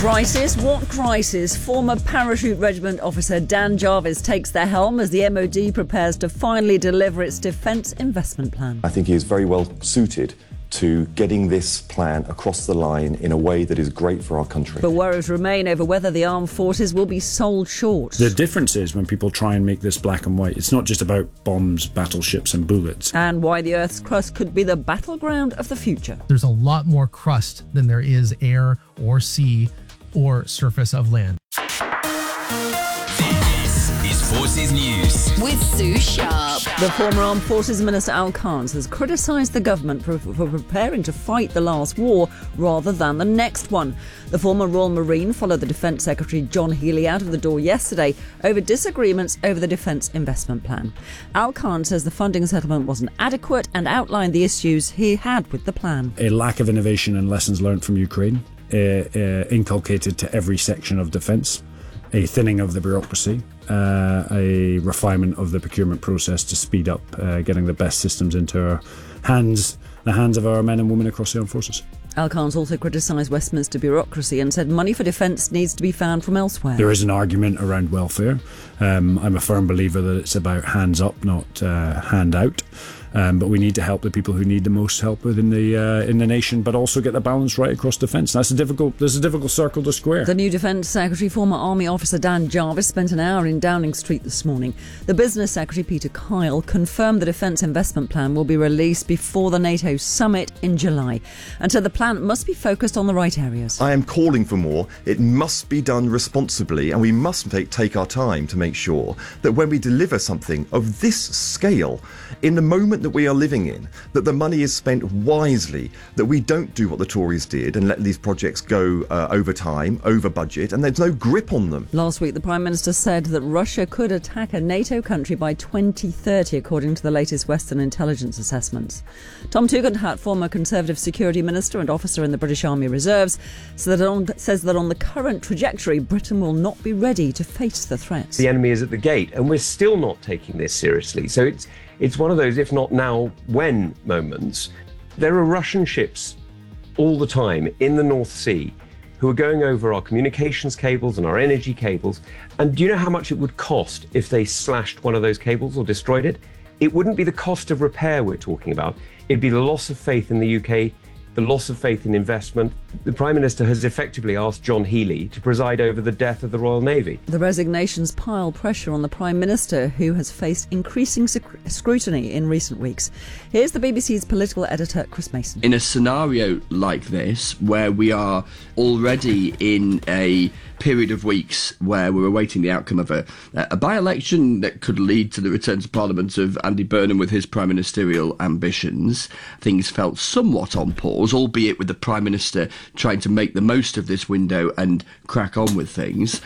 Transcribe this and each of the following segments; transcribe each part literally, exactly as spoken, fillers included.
Crisis? What crisis? Former Parachute Regiment officer Dan Jarvis takes the helm as the M O D prepares to finally deliver its defence investment plan. I think he is very well suited to getting this plan across the line in a way that is great for our country. But worries remain over whether the armed forces will be sold short. The difference is when people try and make this black and white, it's not just about bombs, battleships and bullets. And why the Earth's crust could be the battleground of the future. There's a lot more crust than there is air or sea or surface of land. Forces News with Sue Sharp. The former Armed Forces Minister Al Khans has criticised the government for, for preparing to fight the last war rather than the next one. The former Royal Marine followed the Defence Secretary John Healey out of the door yesterday over disagreements over the Defence Investment Plan. Al Khan says the funding settlement wasn't adequate and outlined the issues he had with the plan. A lack of innovation and lessons learned from Ukraine, uh, uh, inculcated to every section of defence, a thinning of the bureaucracy, Uh, a refinement of the procurement process to speed up uh, getting the best systems into our hands, the hands of our men and women across the armed forces. Al Khan's also criticised Westminster bureaucracy and said money for defence needs to be found from elsewhere. There is an argument around welfare. Um, I'm a firm believer that it's about hands up, not uh, hand out. Um, but we need to help the people who need the most help within the uh, in the nation, but also get the balance right across defence. That's a difficult. There's a difficult circle to square. The new Defence Secretary, former Army officer Dan Jarvis, spent an hour in Downing Street this morning. The Business Secretary, Peter Kyle, confirmed the Defence Investment Plan will be released before the NATO summit in July, and said the plan must be focused on the right areas. I am calling for more. It must be done responsibly, and we must take, take our time to make sure that when we deliver something of this scale, in the moment that we are living in, that the money is spent wisely, that we don't do what the Tories did and let these projects go uh, over time, over budget, and there's no grip on them. Last week, the Prime Minister said that Russia could attack a NATO country by twenty thirty, according to the latest Western intelligence assessments. Tom Tugendhat, former Conservative Security Minister and officer in the British Army Reserves, so that on, says that on the current trajectory, Britain will not be ready to face the threats. The enemy is at the gate, and we're still not taking this seriously. So it's It's one of those if not now, when moments. There are Russian ships all the time in the North Sea who are going over our communications cables and our energy cables. And do you know how much it would cost if they slashed one of those cables or destroyed it? It wouldn't be the cost of repair we're talking about. It'd be the loss of faith in the U K, the loss of faith in investment. The Prime Minister has effectively asked John Healey to preside over the death of the Royal Navy. The resignations pile pressure on the Prime Minister, who has faced increasing sc- scrutiny in recent weeks. Here's the B B C's political editor, Chris Mason. In a scenario like this, where we are already in a period of weeks where we're awaiting the outcome of a, a by-election that could lead to the return to Parliament of Andy Burnham with his prime ministerial ambitions, things felt somewhat on pause, albeit with the Prime Minister trying to make the most of this window and crack on with things.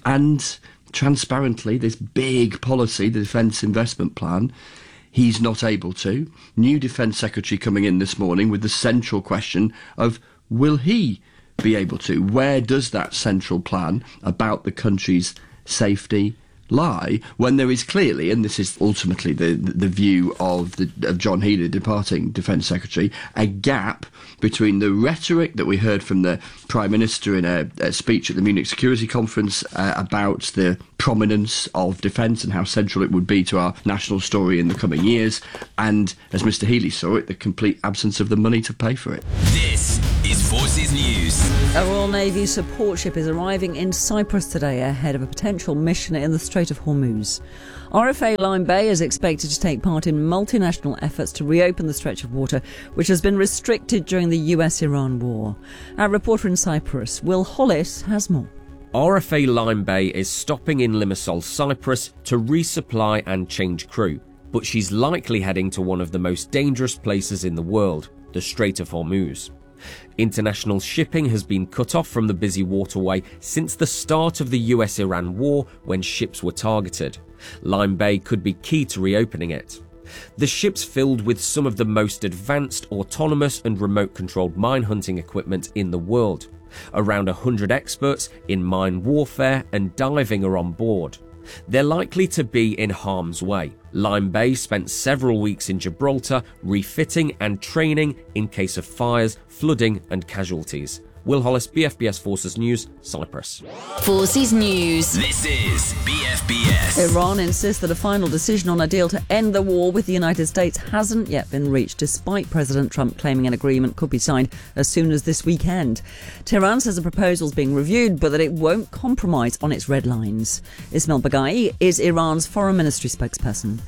And transparently, this big policy, the Defence Investment Plan, he's not able to. New Defence Secretary coming in this morning with the central question of, will he be able to? Where does that central plan about the country's safety lie, when there is clearly, and this is ultimately the the view of the of John Healey, departing Defence Secretary, a gap between the rhetoric that we heard from the Prime Minister in a, a speech at the Munich Security Conference uh, about the prominence of defence and how central it would be to our national story in the coming years, and, as Mr Healey saw it, the complete absence of the money to pay for it. This is Forces News. A Royal Navy support ship is arriving in Cyprus today ahead of a potential mission in the Strait of Hormuz. R F A Lyme Bay is expected to take part in multinational efforts to reopen the stretch of water, which has been restricted during the U S Iran war. Our reporter in Cyprus, Will Hollis, has more. R F A Lyme Bay is stopping in Limassol, Cyprus to resupply and change crew, but she's likely heading to one of the most dangerous places in the world, the Strait of Hormuz. International shipping has been cut off from the busy waterway since the start of the U S Iran war, when ships were targeted. Lyme Bay could be key to reopening it. The ship's filled with some of the most advanced autonomous and remote-controlled mine hunting equipment in the world. Around one hundred experts in mine warfare and diving are on board. They're likely to be in harm's way. Lyme Bay spent several weeks in Gibraltar refitting and training in case of fires, flooding and casualties. Will Hollis, B F B S Forces News, Cyprus. Forces News. This is B F B S. Iran insists that a final decision on a deal to end the war with the United States hasn't yet been reached, despite President Trump claiming an agreement could be signed as soon as this weekend. Tehran says the proposal is being reviewed, but that it won't compromise on its red lines. Ismail Baghai is Iran's foreign ministry spokesperson.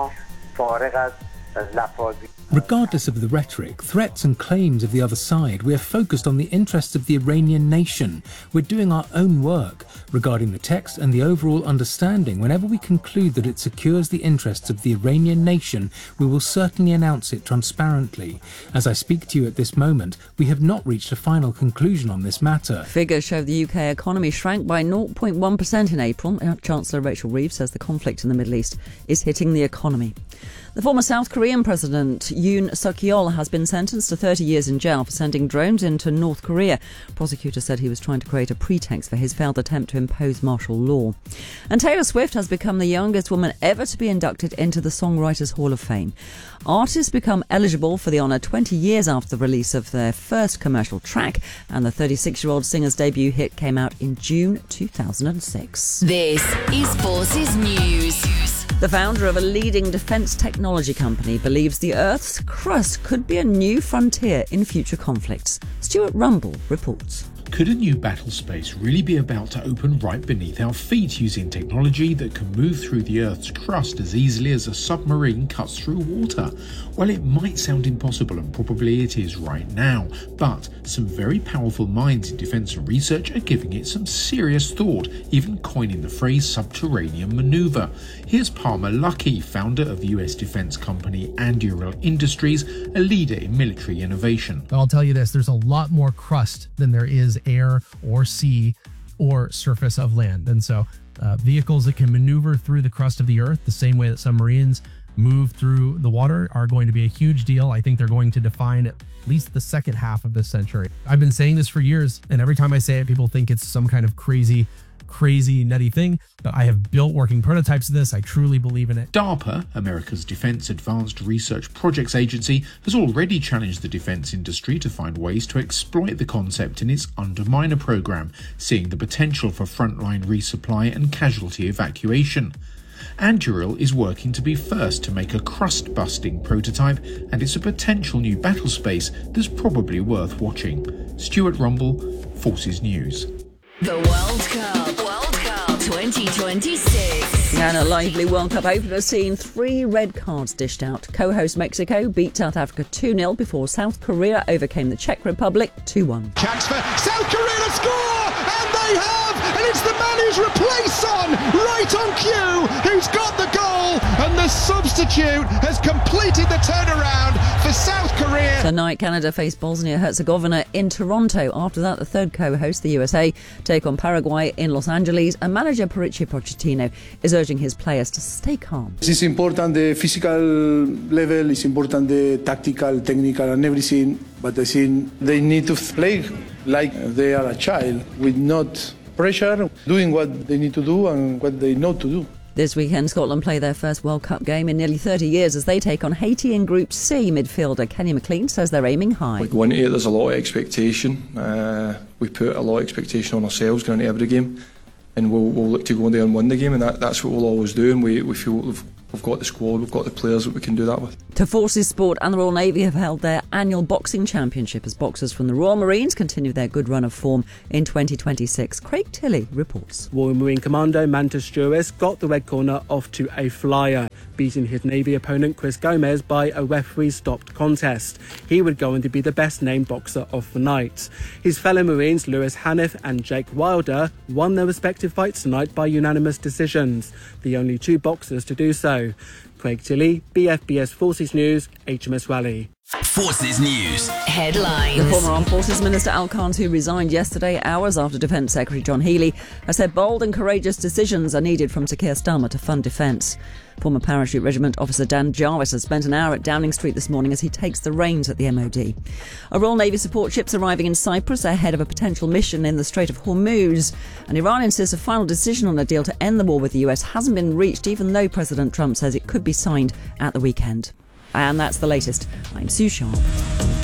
Regardless of the rhetoric, threats and claims of the other side, we are focused on the interests of the Iranian nation. We're doing our own work regarding the text and the overall understanding. Whenever we conclude that it secures the interests of the Iranian nation, we will certainly announce it transparently. As I speak to you at this moment, we have not reached a final conclusion on this matter. Figures show the U K economy shrank by zero point one percent in April. Chancellor Rachel Reeves says the conflict in the Middle East is hitting the economy. The former South Korean President Yoon Suk-yeol has been sentenced to thirty years in jail for sending drones into North Korea. Prosecutors said he was trying to create a pretext for his failed attempt to impose martial law. And Taylor Swift has become the youngest woman ever to be inducted into the Songwriters Hall of Fame. Artists become eligible for the honour twenty years after the release of their first commercial track, and the thirty-six-year-old singer's debut hit came out in June two thousand six. This is Forces News. The founder of a leading defence technology company believes the Earth's crust could be a new frontier in future conflicts. Stuart Rumble reports. Could a new battle space really be about to open right beneath our feet using technology that can move through the Earth's crust as easily as a submarine cuts through water? Well, it might sound impossible, and probably it is right now, but some very powerful minds in defence and research are giving it some serious thought, even coining the phrase subterranean manoeuvre. Here's Palmer Luckey, founder of U S defence company Anduril Industries, a leader in military innovation. But I'll tell you this, there's a lot more crust than there is air or sea or surface of land. And so uh, vehicles that can maneuver through the crust of the Earth the same way that submarines move through the water are going to be a huge deal. I think they're going to define at least the second half of this century. I've been saying this for years, and every time I say it, people think it's some kind of crazy crazy nutty thing, but I have built working prototypes of this. I truly believe in it. DARPA, America's Defense Advanced Research Projects Agency, has already challenged the defense industry to find ways to exploit the concept in its Underminer program, seeing the potential for frontline resupply and casualty evacuation. Anduril is working to be first to make a crust-busting prototype, and it's a potential new battle space that's probably worth watching. Stuart Rumble, Forces News. The World Cup. World Cup twenty twenty-six. And a lively World Cup opener seeing three red cards dished out. Co-host Mexico beat South Africa two nil before South Korea overcame the Czech Republic two one. Chance for South Korea to score! And they have! And it's the man who's replaced Son, right on cue, who's got the goal! And the substitute has completed the turnaround for South Korea. Tonight, Canada face Bosnia-Herzegovina in Toronto. After that, the third co-host, the U S A, take on Paraguay in Los Angeles. And manager Mauricio Pochettino is urging his players to stay calm. It's important the physical level, it's important the tactical, technical and everything. But I think they need to play like they are a child, with not pressure, doing what they need to do and what they know to do. This weekend, Scotland play their first World Cup game in nearly thirty years as they take on Haiti in Group C. Midfielder Kenny McLean says they're aiming high. Going into it, there's a lot of expectation. Uh, we put a lot of expectation on ourselves going into every game, and we'll, we'll look to go in there and win the game, and that, that's what we'll always do. And we, we feel we've, we've got the squad, we've got the players that we can do that with. To Forces Sport and the Royal Navy have held their annual boxing championship as boxers from the Royal Marines continue their good run of form in twenty twenty-six. Craig Tilley reports. Royal Marine Commando Mantis Juris got the red corner off to a flyer, beating his Navy opponent Chris Gomez by a referee-stopped contest. He would go on to be the best-named boxer of the night. His fellow Marines Lewis Haniff and Jake Wilder won their respective fights tonight by unanimous decisions, the only two boxers to do so. Craig Tilley, B F B S Forces News, H M S Raleigh. Forces News. Headlines. The former Armed Forces Minister Al Carnes, who resigned yesterday, hours after Defence Secretary John Healey, has said bold and courageous decisions are needed from Sir Keir Starmer to fund defence. Former Parachute Regiment officer Dan Jarvis has spent an hour at Downing Street this morning as he takes the reins at the M O D. A Royal Navy support ship's arriving in Cyprus ahead of a potential mission in the Strait of Hormuz. And Iran insists a final decision on a deal to end the war with the U S hasn't been reached, even though President Trump says it could be signed at the weekend. And that's the latest. I'm Sue Sharp.